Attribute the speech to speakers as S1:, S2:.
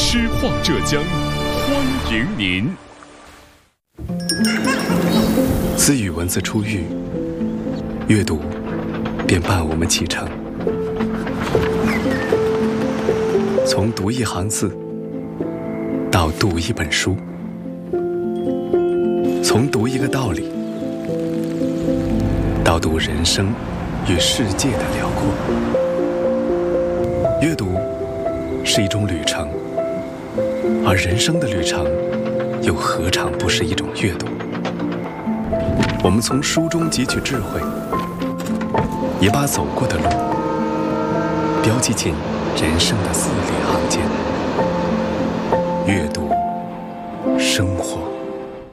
S1: 诗画浙江，欢迎您。
S2: 自与文字初遇，阅读便伴我们启程。从读一行字到读一本书，从读一个道理到读人生与世界的辽阔。阅读是一种旅程，而人生的旅程又何尝不是一种阅读？我们从书中汲取智慧，也把走过的路标记进人生的字里行间。阅读，生活。